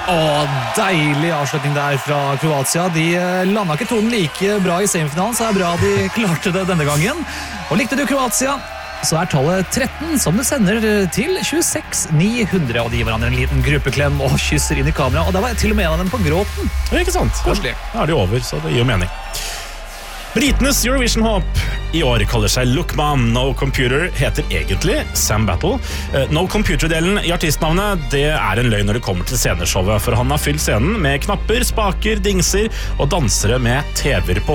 Deilig avslutning der fra Kroatia. De landet ikke tonen like bra i semifinalen, så det bra de klarte det denne gangen. Og likte du Kroatia, så tallet 13, som du sender til 26-900. Og de gir hverandre en liten gruppeklem og kysser inn i kamera. Og da var til og med en av dem på gråten. Ikke sant? Koselig. Da de over, så det gir jo mening. Britenes Eurovision-håp i år kaller seg Look Mom. No Computer heter egentlig Sam Battle. No Computer-delen i artistnavnet, det en løgn når det kommer til sceneshowet, for han har fylt scenen med knapper, spaker, dingser og dansere med TV-er på